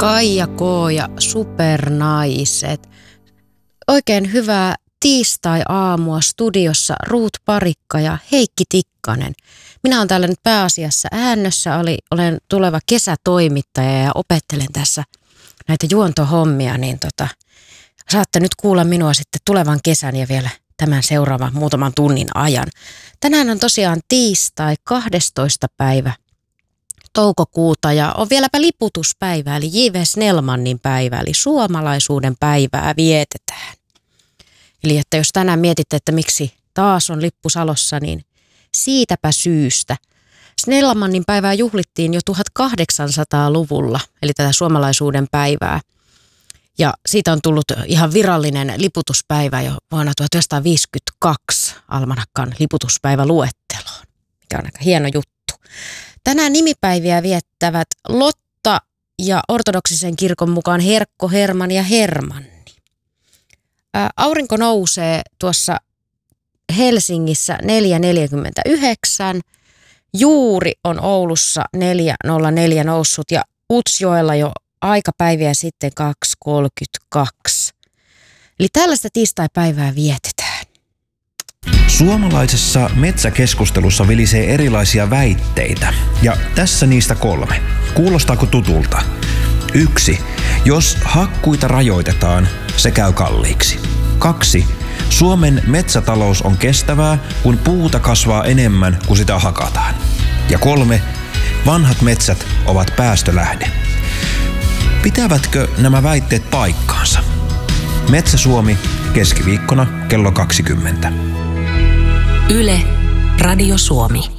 Kaija K. ja Supernaiset. Oikein hyvää tiistai-aamua studiossa Ruut Parikka ja Heikki Tikkanen. Minä olen täällä nyt pääasiassa Äännössä, olen tuleva kesätoimittaja ja opettelen tässä näitä juontohommia, niin saatte nyt kuulla minua sitten tulevan kesän ja vielä tämän seuraavan muutaman tunnin ajan. Tänään on tosiaan tiistai 12. päivä toukokuuta ja on vieläpä liputuspäivä eli J.V. Snellmanin päivä eli suomalaisuuden päivää vietetään. Eli että jos tänään mietitte, että miksi taas on lippu salossa, niin siitäpä syystä. Snellmanin päivää juhlittiin jo 1800-luvulla, eli tätä suomalaisuuden päivää. Ja siitä on tullut ihan virallinen liputuspäivä jo vuonna 1952 Almanakkan liputuspäiväluetteloon, mikä on aika hieno juttu. Tänään nimipäiviä viettävät Lotta ja ortodoksisen kirkon mukaan Herkko, Herman ja Hermanni. Aurinko nousee tuossa Helsingissä 4.49. Juuri on Oulussa 4.04 noussut ja Utsjoella jo aikapäiviä sitten 2.32. Eli tällaista tiistaipäivää vietetään. Suomalaisessa metsäkeskustelussa vilisee erilaisia väitteitä ja tässä niistä 3. Kuulostaako tutulta? 1. Jos hakkuita rajoitetaan, se käy kalliiksi. 2. Suomen metsätalous on kestävää, kun puuta kasvaa enemmän kuin sitä hakataan. Ja 3. Vanhat metsät ovat päästölähde. Pitävätkö nämä väitteet paikkaansa? Metsä Suomi keskiviikkona kello 20. Yle, Radio Suomi.